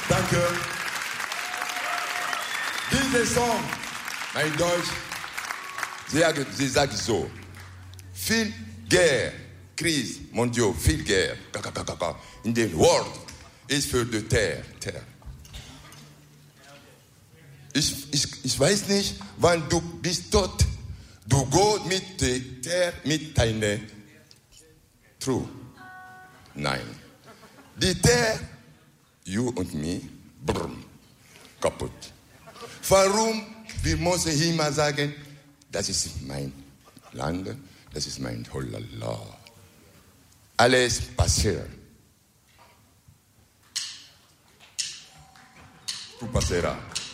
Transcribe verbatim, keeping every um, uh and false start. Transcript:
Danke. Dieser Song, mein Deutsch, sie, sie sagt so, viel Guerre, Krise, mon Dieu, viel Guerre, in der World ist für die Terre. Terre. Ich, ich, ich weiß nicht, wann du bist tot, du gehst mit der Terre, mit deiner True. Nein. Die Terre, you und me, brr, kaputt. Warum? Wir müssen immer sagen, das ist mein Land, das ist mein Holala. Alles passiert. Tu passerà.